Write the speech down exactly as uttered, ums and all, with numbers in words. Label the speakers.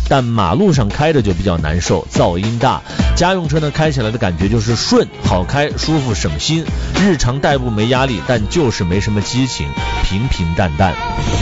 Speaker 1: 但马路上开着就比较难受，噪音大。家用车呢开起来的感觉就是顺，好开，舒服，省心，日常代步没压力，但就是没什么激情，平平淡淡。